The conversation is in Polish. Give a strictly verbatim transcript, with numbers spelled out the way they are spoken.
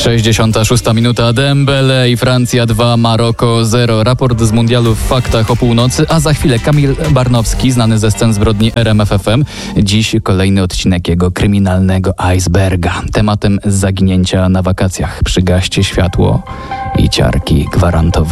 sześćdziesiąta szósta minuta. Dembele i Francja dwa, Maroko zero. Raport z mundialu w faktach o północy, a za chwilę Kamil Barnowski, znany ze scen zbrodni R M F F M. Dziś kolejny odcinek jego kryminalnego iceberga. Tematem zaginięcia na wakacjach. Przygaście światło i ciarki gwarantowane.